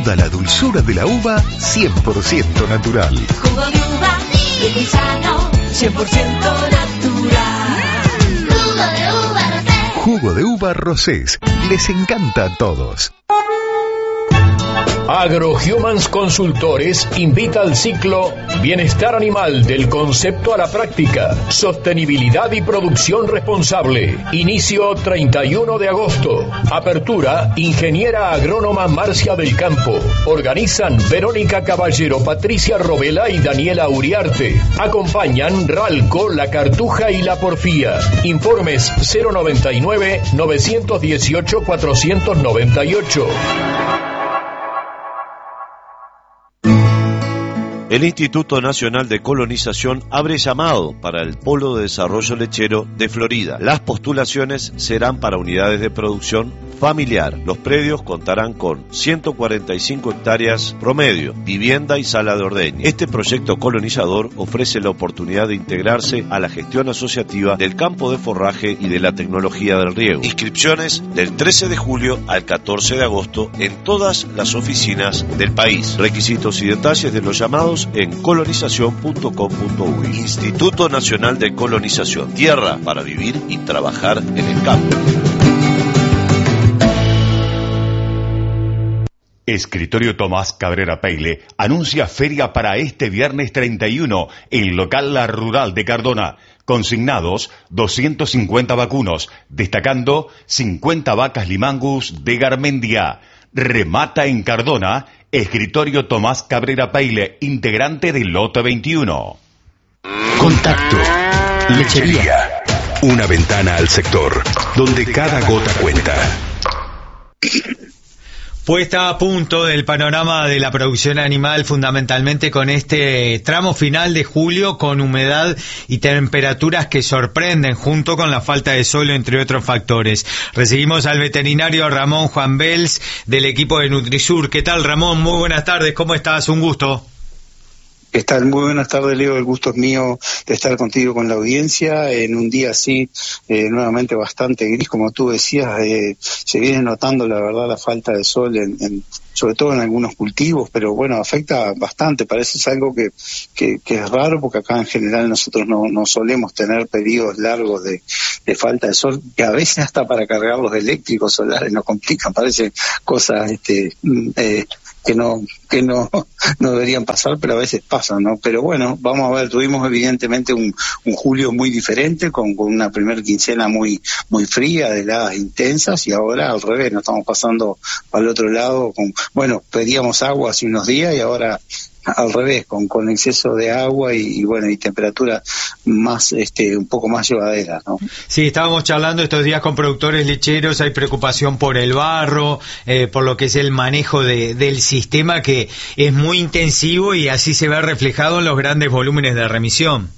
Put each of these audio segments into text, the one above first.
toda la dulzura de la uva 100% natural. Jugo de uva, rico y sano, 100% natural. Jugo de uva Rosés. Jugo de uva Rosés. Les encanta a todos. AgroHumans Consultores invita al ciclo Bienestar Animal del concepto a la práctica, sostenibilidad y producción responsable. Inicio 31 de agosto. Apertura Ingeniera Agrónoma Marcia del Campo. Organizan Verónica Caballero, Patricia Robela y Daniela Uriarte. Acompañan Ralco, La Cartuja y La Porfía. Informes 099 918 498. El Instituto Nacional de Colonización abre llamado para el Polo de Desarrollo Lechero de Florida. Las postulaciones serán para unidades de producción familiar. Los predios contarán con 145 hectáreas promedio, vivienda y sala de ordeño. Este proyecto colonizador ofrece la oportunidad de integrarse a la gestión asociativa del campo de forraje y de la tecnología del riego. Inscripciones del 13 de julio al 14 de agosto en todas las oficinas del país. Requisitos y detalles de los llamados en colonización.com.uy. Instituto Nacional de Colonización. Tierra para vivir y trabajar en el campo. Escritorio Tomás Cabrera Peile anuncia feria para este viernes 31 en local La Rural de Cardona. Consignados 250 vacunos, destacando 50 vacas Limangus de Garmendia. Remata en Cardona, Escritorio Tomás Cabrera Peile, integrante del lote 21. Contacto. Lechería. Una ventana al sector, donde cada gota cuenta. Puesta a punto del panorama de la producción animal, fundamentalmente con este tramo final de julio, con humedad y temperaturas que sorprenden, junto con la falta de sol, entre otros factores. Recibimos al veterinario Ramón Juan Bels, del equipo de Nutrisur. ¿Qué tal, Ramón? Muy buenas tardes, ¿cómo estás? Un gusto. ¿Qué tal? Muy buenas tardes, Leo. El gusto es mío de estar contigo, con la audiencia, en un día así, nuevamente bastante gris, como tú decías. Se viene notando, la verdad, la falta de sol, sobre todo en algunos cultivos, pero bueno, afecta bastante. Parece es algo que es raro, porque acá en general nosotros no solemos tener periodos largos de falta de sol, que a veces hasta para cargar los eléctricos solares nos complican. Parece cosas que no deberían pasar, pero a veces pasan, ¿no? Pero bueno, vamos a ver, tuvimos evidentemente un julio muy diferente, con una primer quincena muy fría, de heladas intensas, y ahora al revés, nos estamos pasando al otro lado. Pedíamos agua hace unos días y ahora al revés, con exceso de agua y temperatura más, un poco más llevadera, ¿no? Sí, estábamos charlando estos días con productores lecheros, hay preocupación por el barro, por lo que es el manejo del sistema, que es muy intensivo y así se ve reflejado en los grandes volúmenes de remisión.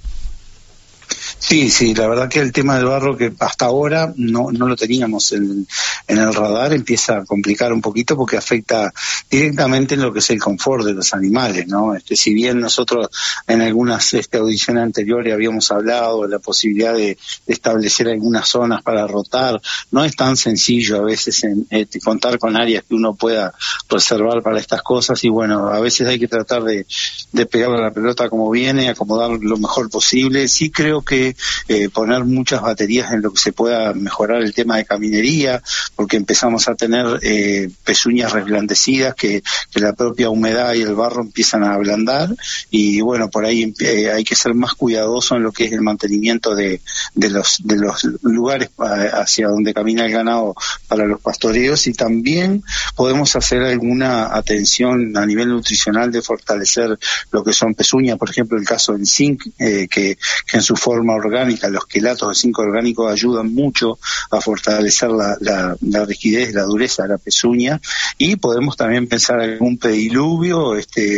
Sí, la verdad que el tema del barro, que hasta ahora no lo teníamos en el radar, empieza a complicar un poquito, porque afecta directamente en lo que es el confort de los animales, ¿no? Si bien nosotros en algunas audiciones anteriores habíamos hablado de la posibilidad de establecer algunas zonas para rotar, no es tan sencillo a veces contar con áreas que uno pueda reservar para estas cosas, y bueno, a veces hay que tratar de pegarle a la pelota como viene, acomodar lo mejor posible. Sí creo que poner muchas baterías en lo que se pueda mejorar el tema de caminería, porque empezamos a tener pezuñas reblandecidas que la propia humedad y el barro empiezan a ablandar, y bueno, por ahí hay que ser más cuidadoso en lo que es el mantenimiento de los lugares hacia donde camina el ganado para los pastoreos, y también podemos hacer alguna atención a nivel nutricional de fortalecer lo que son pezuñas, por ejemplo el caso del zinc, que en su forma orgánica, los quelatos de zinc orgánico ayudan mucho a fortalecer la rigidez, la dureza de la pezuña, y podemos también pensar en algún pediluvio,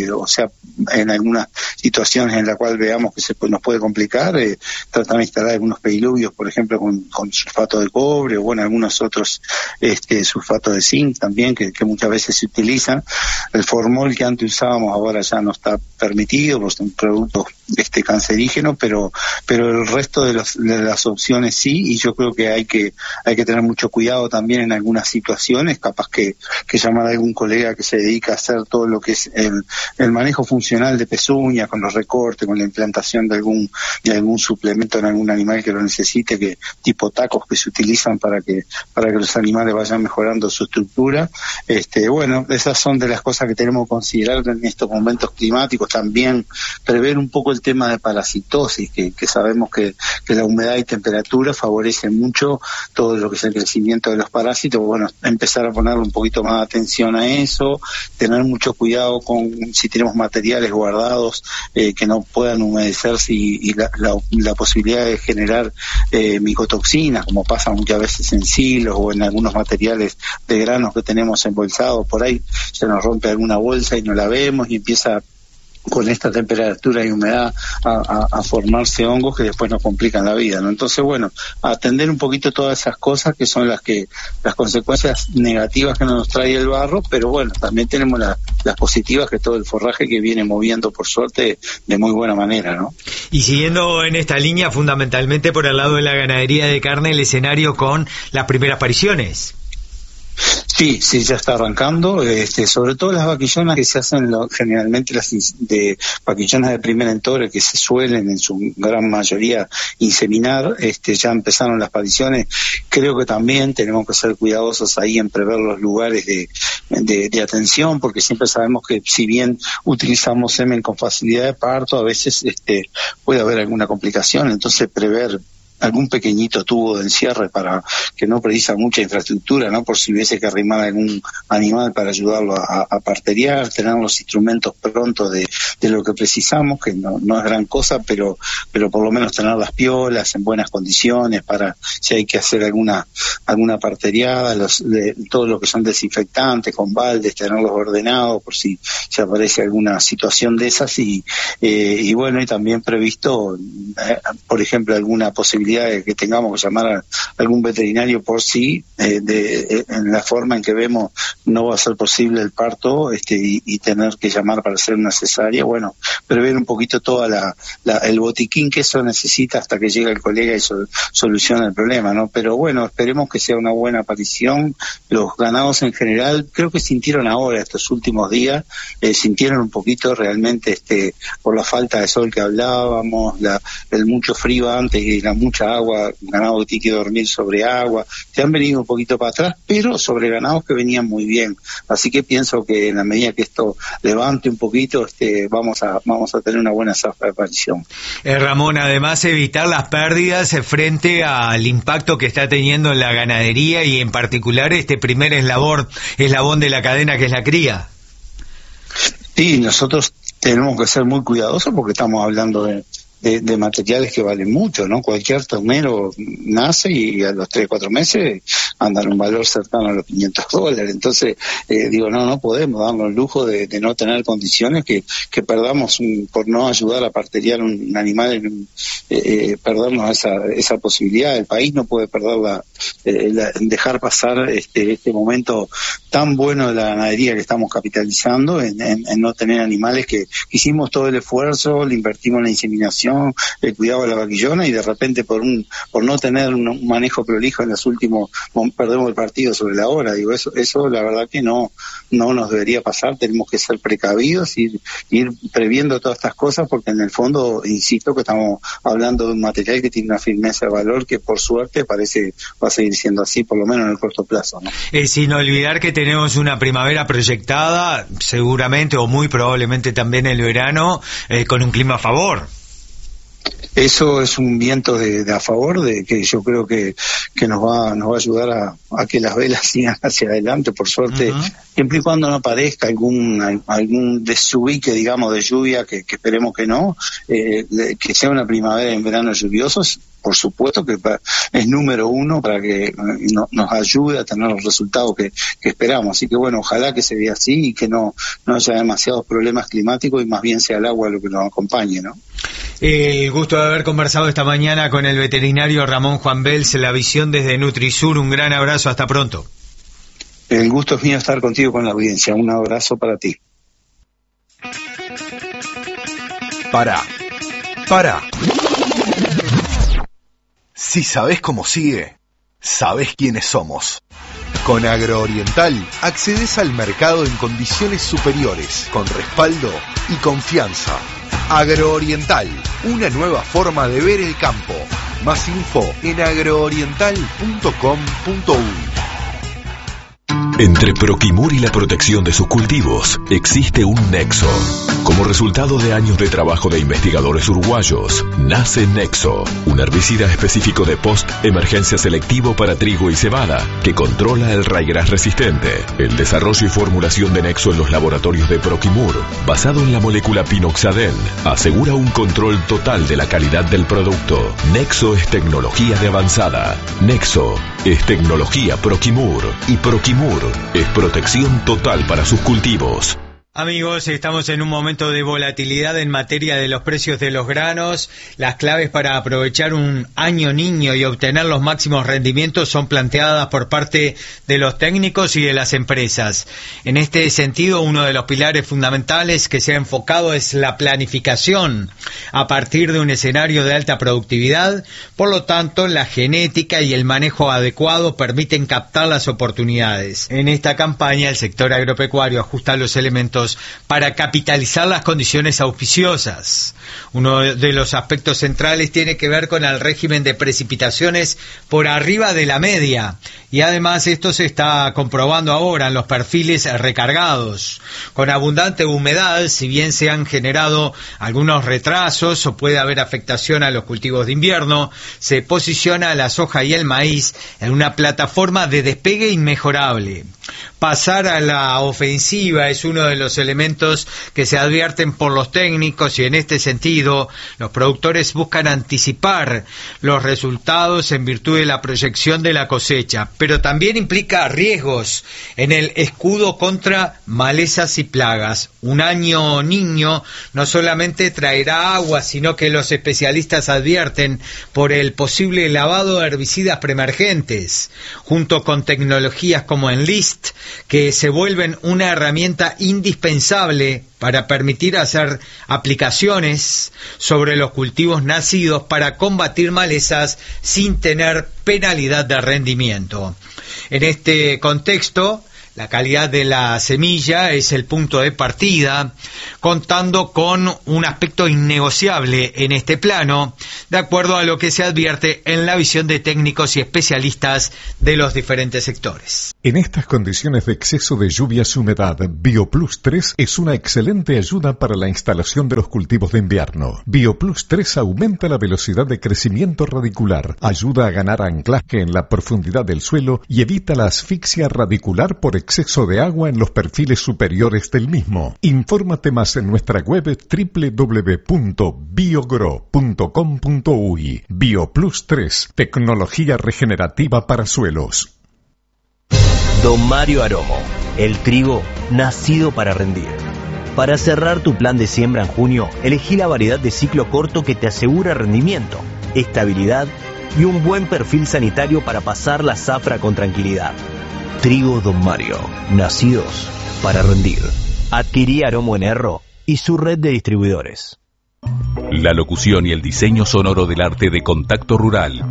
en algunas situaciones en la cual veamos que nos puede complicar, tratar de instalar algunos pediluvios, por ejemplo con sulfato de cobre, o algunos otros sulfato de zinc también, que muchas veces se utilizan. El formol que antes usábamos ahora ya no está permitido, porque son productos cancerígeno, pero el resto de las opciones sí, y yo creo que hay que tener mucho cuidado también en algunas situaciones, capaz que llamar a algún colega que se dedica a hacer todo lo que es el manejo funcional de pezuñas, con los recortes, con la implantación de algún suplemento en algún animal que lo necesite, que tipo tacos que se utilizan para que los animales vayan mejorando su estructura. Bueno, esas son de las cosas que tenemos que considerar en estos momentos climáticos. También prever un poco el tema de parasitosis, que sabemos que la humedad y temperatura favorecen mucho todo lo que es el crecimiento de los parásitos. Bueno, empezar a ponerle un poquito más de atención a eso, tener mucho cuidado con si tenemos materiales guardados que no puedan humedecerse y la posibilidad de generar micotoxinas, como pasa muchas veces en silos o en algunos materiales de granos que tenemos embolsados. Por ahí se nos rompe alguna bolsa y no la vemos y empieza con esta temperatura y humedad a formarse hongos que después nos complican la vida, ¿no? Entonces, bueno, atender un poquito todas esas cosas que son las consecuencias negativas que nos trae el barro, pero bueno, también tenemos las positivas, que todo el forraje que viene moviendo, por suerte, de muy buena manera, ¿no? Y siguiendo en esta línea, fundamentalmente por el lado de la ganadería de carne, el escenario con las primeras apariciones. Sí, ya está arrancando, sobre todo las vaquillonas que se hacen generalmente las de vaquillonas de primera entore, que se suelen en su gran mayoría inseminar, ya empezaron las apariciones. Creo que también tenemos que ser cuidadosos ahí en prever los lugares de atención, porque siempre sabemos que si bien utilizamos semen con facilidad de parto, a veces puede haber alguna complicación, entonces prever algún pequeñito tubo de encierre para que no precisa mucha infraestructura, ¿no? Por si hubiese que arrimar algún animal para ayudarlo a parteriar, tener los instrumentos prontos de lo que precisamos, que no es gran cosa, pero por lo menos tener las piolas en buenas condiciones para si hay que hacer alguna parteriada, todo lo que son desinfectantes con baldes, tenerlos ordenados por si aparece alguna situación de esas y bueno, y también previsto, por ejemplo, alguna posibilidad de que tengamos que llamar a algún veterinario por si en la forma en que vemos no va a ser posible el parto y tener que llamar para hacer una cesárea. Bueno, prever un poquito toda el botiquín que eso necesita hasta que llegue el colega y soluciona el problema, ¿no? Pero bueno, esperemos que sea una buena aparición. Los ganados en general creo que sintieron ahora estos últimos días, sintieron un poquito realmente por la falta de sol que hablábamos, el mucho frío antes y la mucha agua, ganado que tiene que dormir sobre agua, se han venido un poquito para atrás, pero sobre ganados que venían muy bien. Así que pienso que en la medida que esto levante un poquito, vamos a tener una buena zafra de aparición. Ramón, además evitar las pérdidas frente al impacto que está teniendo en la ganadería y en particular este primer eslabón de la cadena que es la cría. Sí, nosotros tenemos que ser muy cuidadosos porque estamos hablando de materiales que valen mucho, ¿no? Cualquier ternero nace y a los 3-4 meses andan un valor cercano a los $500. Entonces, no podemos darnos el lujo de no tener condiciones que perdamos por no ayudar a parteriar un animal, perdernos esa posibilidad. El país no puede perder dejar pasar este momento tan bueno de la ganadería que estamos capitalizando en no tener animales que hicimos todo el esfuerzo, le invertimos en la inseminación, el cuidado de la vaquillona y de repente por no tener un manejo prolijo en los últimos perdemos el partido sobre la hora. Digo, eso la verdad que no nos debería pasar. Tenemos que ser precavidos y ir previendo todas estas cosas porque en el fondo, insisto, que estamos hablando de un material que tiene una firmeza de valor que por suerte parece va a seguir siendo así por lo menos en el corto plazo, ¿no? Sin olvidar que tenemos una primavera proyectada seguramente o muy probablemente también el verano con un clima a favor. Eso es un viento de a favor, de que yo creo que nos va a ayudar a que las velas sigan hacia adelante, por suerte, siempre y cuando no aparezca algún desubique, digamos, de lluvia, que esperemos que no, que sea una primavera en verano lluviosos. Por supuesto que es número uno para que nos ayude a tener los resultados que esperamos. Así que bueno, ojalá que se vea así y que no haya demasiados problemas climáticos y más bien sea el agua lo que nos acompañe, ¿no? El gusto de haber conversado esta mañana con el veterinario Ramón Juan Bels, La Visión desde Nutrisur. Un gran abrazo, hasta pronto. El gusto es mío estar contigo con la audiencia. Un abrazo para ti. Para. Si sabés cómo sigue, sabés quiénes somos. Con Agrooriental accedes al mercado en condiciones superiores, con respaldo y confianza. Agrooriental, una nueva forma de ver el campo. Más info en agrooriental.com.uy. Entre Proquimur y la protección de sus cultivos existe un nexo. Como resultado de años de trabajo de investigadores uruguayos, nace Nexo, un herbicida específico de post-emergencia selectivo para trigo y cebada, que controla el ryegrass resistente. El desarrollo y formulación de Nexo en los laboratorios de Proquimur, basado en la molécula pinoxadén, asegura un control total de la calidad del producto. Nexo es tecnología de avanzada. Nexo es tecnología Proquimur. Y Proquimur es protección total para sus cultivos. Amigos, estamos en un momento de volatilidad en materia de los precios de los granos. Las claves para aprovechar un año niño y obtener los máximos rendimientos son planteadas por parte de los técnicos y de las empresas. En este sentido, uno de los pilares fundamentales que se ha enfocado es la planificación a partir de un escenario de alta productividad. Por lo tanto, la genética y el manejo adecuado permiten captar las oportunidades. En esta campaña, el sector agropecuario ajusta los elementos para capitalizar las condiciones auspiciosas. Uno de los aspectos centrales tiene que ver con el régimen de precipitaciones por arriba de la media, y además esto se está comprobando ahora en los perfiles recargados. Con abundante humedad, si bien se han generado algunos retrasos o puede haber afectación a los cultivos de invierno, se posiciona la soja y el maíz en una plataforma de despegue inmejorable. Pasar a la ofensiva es uno de los elementos que se advierten por los técnicos, y en este sentido los productores buscan anticipar los resultados en virtud de la proyección de la cosecha, pero también implica riesgos en el escudo contra malezas y plagas. Un año niño no solamente traerá agua, sino que los especialistas advierten por el posible lavado de herbicidas preemergentes, junto con tecnologías como Enlist, que se vuelven una herramienta indispensable para permitir hacer aplicaciones sobre los cultivos nacidos para combatir malezas sin tener penalidad de rendimiento. En este contexto, la calidad de la semilla es el punto de partida, contando con un aspecto innegociable en este plano, de acuerdo a lo que se advierte en la visión de técnicos y especialistas de los diferentes sectores. En estas condiciones de exceso de lluvias y humedad, BioPlus 3 es una excelente ayuda para la instalación de los cultivos de invierno. BioPlus 3 aumenta la velocidad de crecimiento radicular, ayuda a ganar anclaje en la profundidad del suelo y evita la asfixia radicular por exceso de agua en los perfiles superiores del mismo. Infórmate más en nuestra web www.biogro.com.uy. BioPlus 3, tecnología regenerativa para suelos. Don Mario Aromo, el trigo nacido para rendir. Para cerrar tu plan de siembra en junio, elegí la variedad de ciclo corto que te asegura rendimiento, estabilidad y un buen perfil sanitario para pasar la zafra con tranquilidad. Trigo Don Mario, nacidos para rendir. Adquirí Aromo en Erro y su red de distribuidores. La locución y el diseño sonoro del arte de Contacto Rural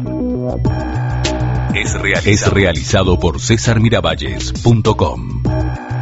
es realizado por cesarmiravalles.com.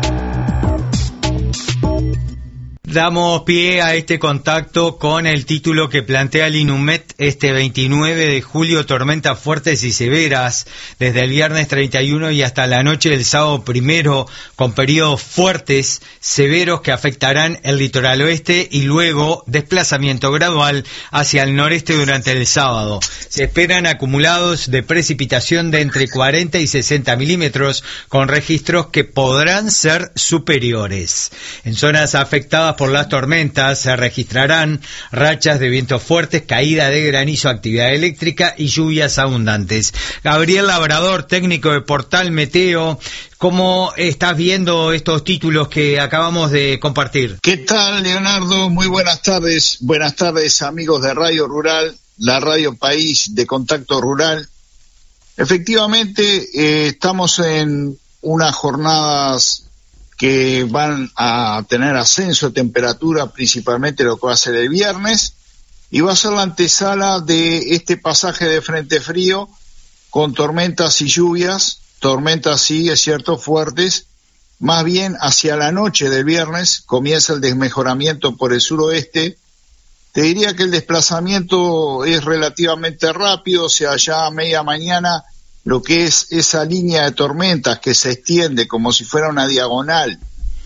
Damos pie a este contacto con el título que plantea el INUMET este 29 de julio, tormentas fuertes y severas, desde el viernes 31 y hasta la noche del sábado 1, con periodos fuertes, severos que afectarán el litoral oeste y luego desplazamiento gradual hacia el noreste durante el sábado. Se esperan acumulados de precipitación de entre 40 y 60 milímetros, con registros que podrán ser superiores. En zonas afectadas por las tormentas se registrarán rachas de vientos fuertes, caída de granizo, actividad eléctrica y lluvias abundantes. Gabriel Labrador, técnico de Portal Meteo, ¿cómo estás viendo estos títulos que acabamos de compartir? ¿Qué tal, Leonardo? Muy buenas tardes. Buenas tardes, amigos de Radio Rural, la Radio País de Contacto Rural. Efectivamente, estamos en unas jornadas que van a tener ascenso de temperatura, principalmente lo que va a ser el viernes, y va a ser la antesala de este pasaje de frente frío con tormentas y lluvias, tormentas sí, es cierto, fuertes. Más bien hacia la noche del viernes comienza el desmejoramiento por el suroeste. Te diría que el desplazamiento es relativamente rápido, o sea, ya a media mañana lo que es esa línea de tormentas que se extiende como si fuera una diagonal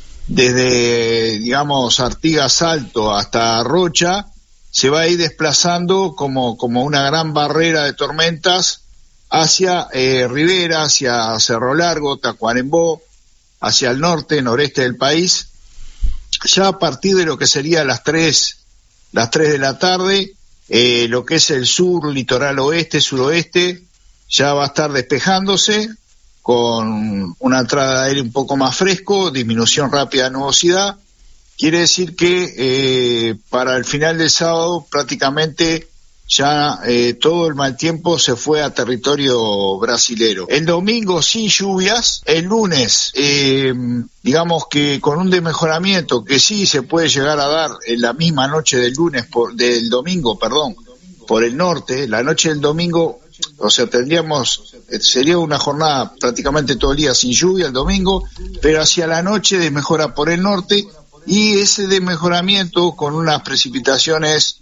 desde, digamos, Artigas Alto hasta Rocha, se va a ir desplazando como una gran barrera de tormentas hacia Rivera, hacia Cerro Largo, Tacuarembó, hacia el norte, noreste del país. Ya a partir de lo que sería las 3 de la tarde, lo que es el sur, litoral oeste, suroeste, ya va a estar despejándose con una entrada de aire un poco más fresco, disminución rápida de nubosidad. Quiere decir que para el final del sábado prácticamente ya todo el mal tiempo se fue a territorio brasilero. El domingo sin lluvias, el lunes digamos que con un desmejoramiento que sí se puede llegar a dar en la misma noche del domingo, por el norte, la noche del domingo, o sea, sería una jornada prácticamente todo el día sin lluvia el domingo, pero hacia la noche desmejora por el norte, y ese desmejoramiento con unas precipitaciones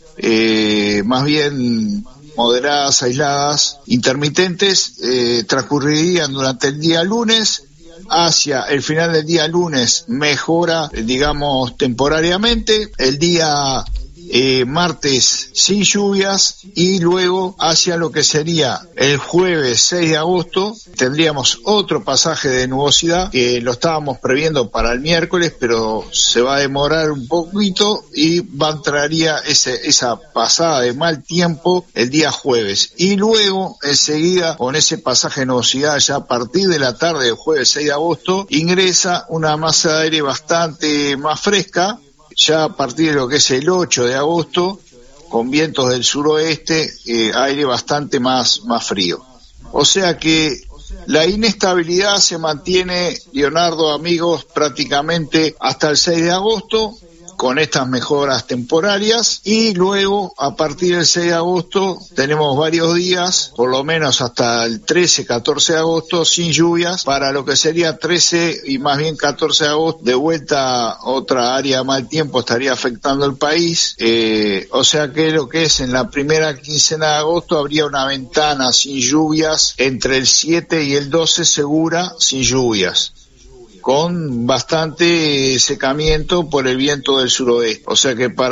más bien moderadas, aisladas, intermitentes, transcurrirían durante el día lunes. Hacia el final del día lunes mejora, digamos, temporariamente. El día martes sin lluvias, y luego hacia lo que sería el jueves 6 de agosto tendríamos otro pasaje de nubosidad que lo estábamos previendo para el miércoles, pero se va a demorar un poquito y entraría esa pasada de mal tiempo el día jueves, y luego enseguida con ese pasaje de nubosidad ya a partir de la tarde del jueves 6 de agosto ingresa una masa de aire bastante más fresca, ya a partir de lo que es el 8 de agosto, con vientos del suroeste, aire bastante más frío. O sea que la inestabilidad se mantiene, Leonardo, amigos, prácticamente hasta el 6 de agosto, con estas mejoras temporarias, y luego a partir del 6 de agosto tenemos varios días, por lo menos hasta el 13-14 de agosto, sin lluvias, para lo que sería 13 y más bien 14 de agosto, de vuelta otra área de mal tiempo estaría afectando el país, o sea que lo que es en la primera quincena de agosto habría una ventana sin lluvias, entre el 7 y el 12 segura, sin lluvias, con bastante secamiento por el viento del suroeste. O sea que para